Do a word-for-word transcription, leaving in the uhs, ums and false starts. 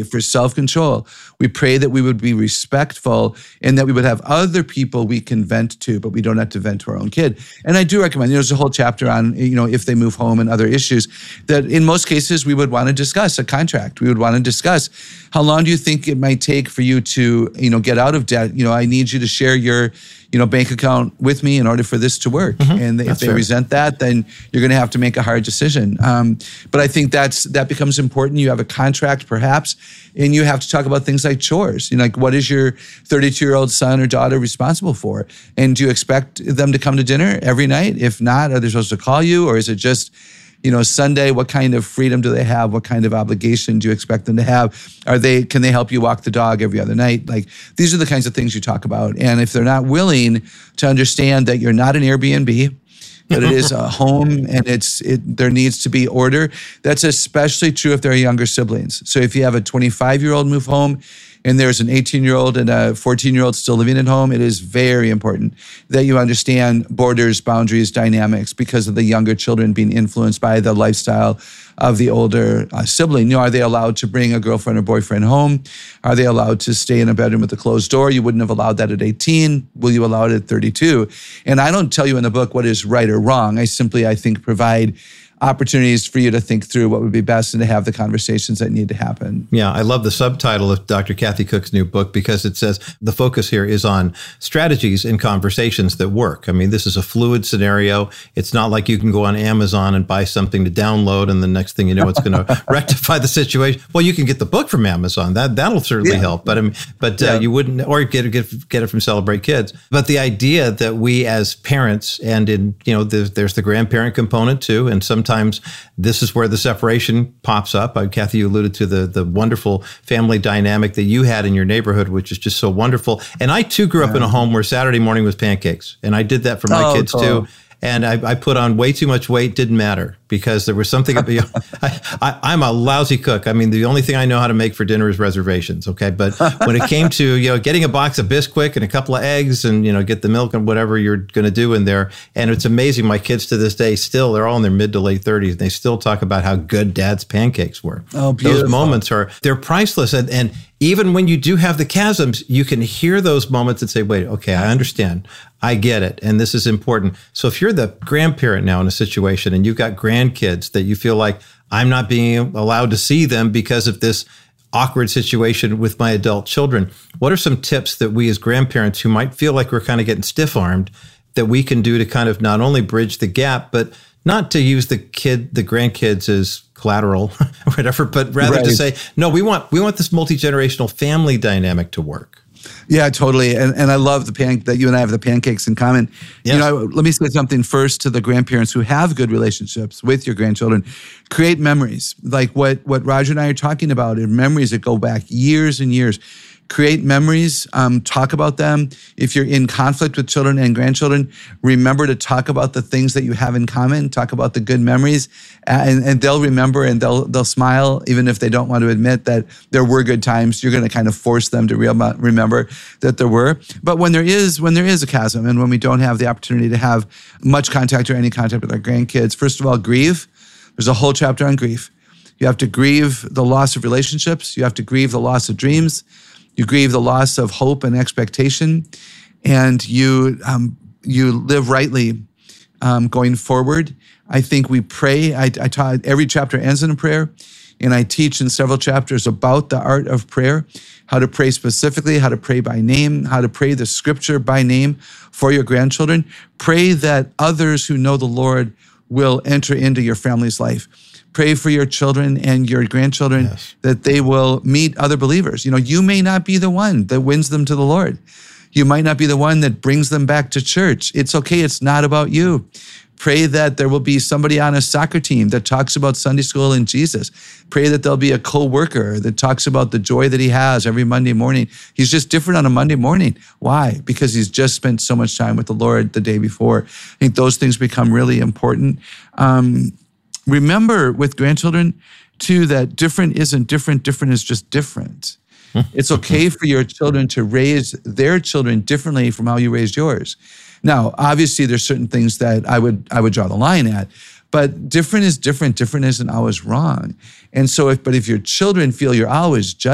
for self-control. We pray that we would be respectful and that we would have other people we can vent to, but we don't have to vent to our own kid. And I do recommend, there's a whole chapter on, you know, if they move home and other issues, that in most cases we would want to discuss a contract. We would want to discuss, how long do you think it might take for you to, you know, get out of debt? You know, I need you to share your, you know, bank account with me in order for this to work. Mm-hmm. And if That's they fair. resent that, then you're going to have to make a hard decision. Um, but I think that's that becomes important. You have a contract, perhaps, and you have to talk about things like chores. You know, like, what is your thirty-two-year-old son or daughter responsible for? And do you expect them to come to dinner every night? If not, are they supposed to call you, or is it just, you know, Sunday? What kind of freedom do they have? What kind of obligation do you expect them to have? Are they, can they help you walk the dog every other night? Like, these are the kinds of things you talk about. And if they're not willing to understand that you're not an Airbnb, that it is a home and it's it, there needs to be order, that's especially true if they're younger siblings. So if you have a twenty-five-year-old move home and there's an eighteen-year-old and a fourteen-year-old still living at home, it is very important that you understand borders, boundaries, dynamics, because of the younger children being influenced by the lifestyle of the older uh, sibling. You know, are they allowed to bring a girlfriend or boyfriend home? Are they allowed to stay in a bedroom with a closed door? You wouldn't have allowed that at eighteen. Will you allow it at thirty-two? And I don't tell you in the book what is right or wrong. I simply, I think, provide opportunities for you to think through what would be best and to have the conversations that need to happen. Yeah, I love the subtitle of Doctor Kathy Cook's new book, because it says the focus here is on strategies in conversations that work. I mean, this is a fluid scenario. It's not like you can go on Amazon and buy something to download and the next thing you know, it's going to rectify the situation. Well, you can get the book from Amazon. That, that'll certainly yeah. help. But I mean, but yeah. uh, you wouldn't, or get, get, get it from Celebrate Kids. But the idea that we as parents, and in, you know, there's, there's the grandparent component too, and sometimes this is where the separation pops up. Uh, Kathy, you alluded to the the wonderful family dynamic that you had in your neighborhood, which is just so wonderful. And I too grew up yeah. in a home where Saturday morning was pancakes, and I did that for my oh, kids cool. too. And I, I put on way too much weight, didn't matter, because there was something, you know, I, I, I'm a lousy cook. I mean, the only thing I know how to make for dinner is reservations, okay? But when it came to, you know, getting a box of Bisquick and a couple of eggs and, you know, get the milk and whatever you're going to do in there. And it's amazing, my kids to this day still, they're all in their mid to late thirties, and they still talk about how good Dad's pancakes were. Oh, beautiful. Those moments are, they're priceless. And, and even when you do have the chasms, you can hear those moments and say, wait, okay, I understand. I get it. And this is important. So if you're the grandparent now in a situation and you've got grandkids that you feel like, I'm not being allowed to see them because of this awkward situation with my adult children, what are some tips that we as grandparents who might feel like we're kind of getting stiff-armed that we can do to kind of not only bridge the gap, but not to use the kid, the grandkids as collateral or whatever, but rather right. to say, no, we want we want this multi-generational family dynamic to work. Yeah, totally. And and I love the pan that you and I have the pancakes in common. Yes. You know, let me say something first to the grandparents who have good relationships with your grandchildren. Create memories. Like what, what Roger and I are talking about, are memories that go back years and years. Create memories, um, talk about them. If you're in conflict with children and grandchildren, remember to talk about the things that you have in common, talk about the good memories, and, and they'll remember and they'll they'll smile, even if they don't want to admit that there were good times. You're going to kind of force them to real, remember that there were. But when there is when there is a chasm, and when we don't have the opportunity to have much contact or any contact with our grandkids, first of all, grieve. There's a whole chapter on grief. You have to grieve the loss of relationships. You have to grieve the loss of dreams. You grieve the loss of hope and expectation, and you um, you live rightly um, going forward. I think we pray. I, I taught every chapter ends in a prayer, and I teach in several chapters about the art of prayer, how to pray specifically, how to pray by name, how to pray the scripture by name for your grandchildren. Pray that others who know the Lord will enter into your family's life. Pray for your children and your grandchildren yes. that they will meet other believers. You know, you may not be the one that wins them to the Lord. You might not be the one that brings them back to church. It's okay. It's not about you. Pray that there will be somebody on a soccer team that talks about Sunday school and Jesus. Pray that there'll be a co-worker that talks about the joy that he has every Monday morning. He's just different on a Monday morning. Why? Because he's just spent so much time with the Lord the day before. I think those things become really important. Um, Remember with grandchildren, too, that different isn't different. Different is just different. It's okay for your children to raise their children differently from how you raised yours. Now, obviously, there's certain things that I would I would draw the line at, but different is different. Different isn't always wrong. And so, if but if your children feel you're always judging,